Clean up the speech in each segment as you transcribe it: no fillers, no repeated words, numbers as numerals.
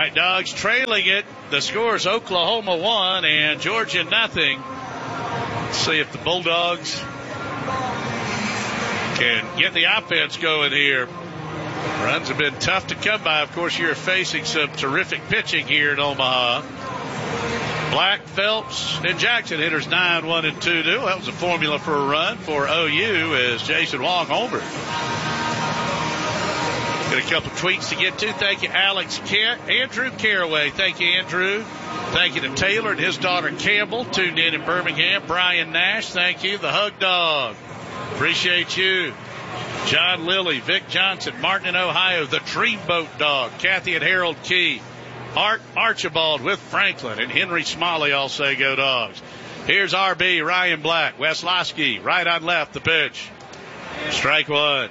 right, Dogs trailing it. The score is Oklahoma 1 and Georgia nothing. Let's see if the Bulldogs can get the offense going here. Runs have been tough to come by. Of course, you're facing some terrific pitching here in Omaha. Black, Phelps, and Jackson hitters 9-1 and 2-2. That was a formula for a run for OU as Jason Wong homered. Got a couple tweets to get to. Thank you, Andrew Caraway. Thank you, Andrew. Thank you to Taylor and his daughter Campbell, tuned in Birmingham. Brian Nash, thank you. The Hug Dog, appreciate you. John Lilly, Vic Johnson, Martin in Ohio, the Dreamboat Dog, Kathy and Harold Key, Art Archibald with Franklin, and Henry Smalley all say go Dogs. Here's RB, Ryan Black, Weslowski, right on left, the pitch. Strike one.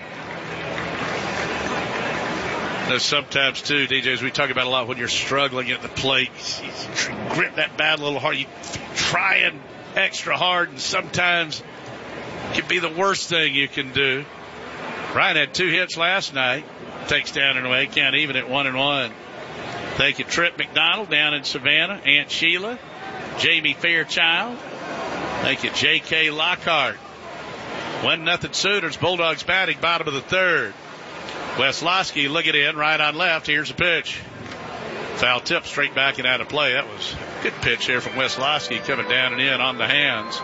There's sometimes, too, DJs, we talk about a lot when you're struggling at the plate. You grip that bat a little hard. You trying extra hard, and sometimes it can be the worst thing you can do. Ryan had 2 hits last night. Takes down and away. Count even at 1-1. Thank you, Trip McDonald down in Savannah. Aunt Sheila. Jamie Fairchild. Thank you, J.K. Lockhart. 1-0 Sooners. Bulldogs batting bottom of the third. Weslowski looking in, right on left. Here's a pitch. Foul tip straight back and out of play. That was a good pitch there from Weslowski coming down and in on the hands.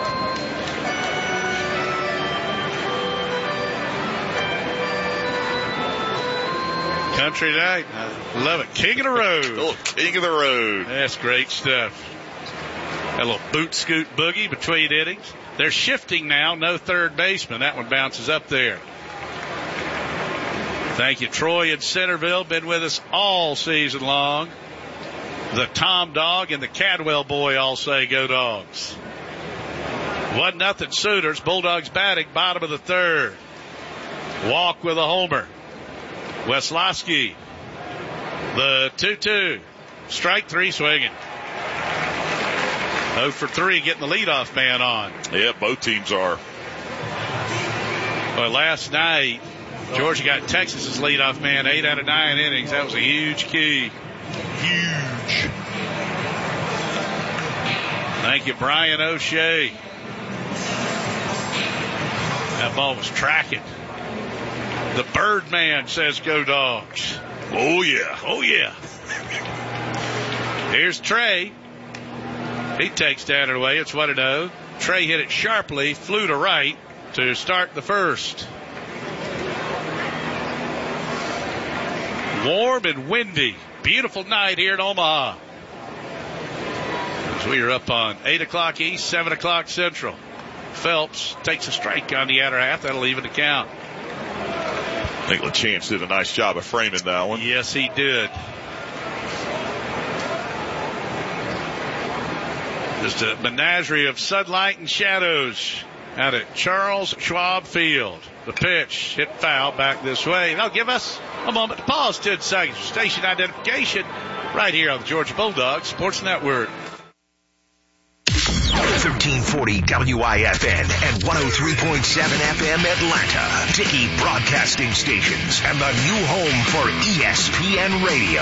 Country night. I love it. King of the road. Oh, king of the road. That's great stuff. Got a little boot scoot boogie between innings. They're shifting now. No third baseman. That one bounces up there. Thank you, Troy in Centerville. Been with us all season long. The Tom Dog and the Cadwell boy all say go Dogs. 1-0 Sooners. Bulldogs batting bottom of the third. Walk with a homer. Weslowski. The 2-2. Strike 3 swinging. 0 for 3 getting the leadoff man on. Yeah, both teams are. Well, last night, Georgia got Texas's leadoff man 8 out of 9 innings. That was a huge key. Huge. Thank you, Brian O'Shea. That ball was tracking. The Birdman says go Dogs. Oh, yeah. Oh, yeah. Here's Trey. He takes down and away. It's 1-0. Trey hit it sharply, flew to right to start the first. Warm and windy. Beautiful night here in Omaha. As we are up on 8 o'clock East, 7 o'clock Central. Phelps takes a strike on the outer half. That'll even the count. I think LaChance did a nice job of framing that one. Yes, he did. Just a menagerie of sunlight and shadows out at Charles Schwab Field. The pitch hit foul back this way. They'll give us a moment to pause 10 seconds for station identification right here on the Georgia Bulldogs Sports Network. 1340 WIFN and 103.7 FM Atlanta. Dickey Broadcasting Stations and the new home for ESPN Radio.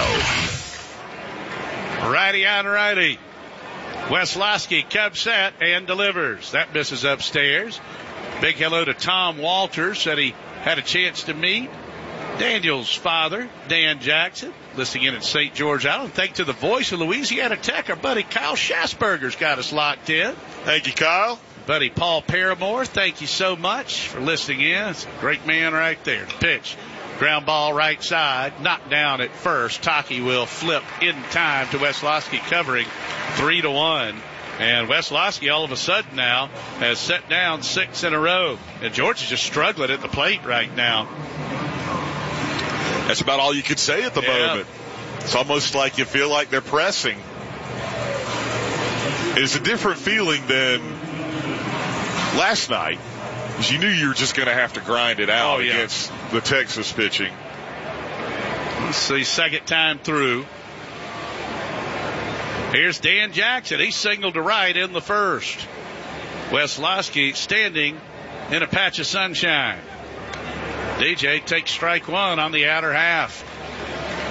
Righty on righty. Weslowski comes set and delivers. That misses upstairs. Big hello to Tom Walters. Said he had a chance to meet Daniel's father, Dan Jackson, listening in at St. George Island. Thank to the voice of Louisiana Tech, our buddy Kyle Schasberger's got us locked in. Thank you, Kyle. Buddy Paul Paramore, thank you so much for listening in. It's a great man right there. The pitch. Ground ball right side. Knocked down at first. Taki will flip in time to Weslowski covering 3-1. And Weslowski all of a sudden now has set down 6 in a row. And Georgia's just struggling at the plate right now. That's about all you could say at the moment. It's almost like you feel like they're pressing. It's a different feeling than last night, because you knew you were just going to have to grind it out against the Texas pitching. Let's see, second time through. Here's Dan Jackson. He signaled to right in the first. Weslowski standing in a patch of sunshine. DJ takes strike one on the outer half.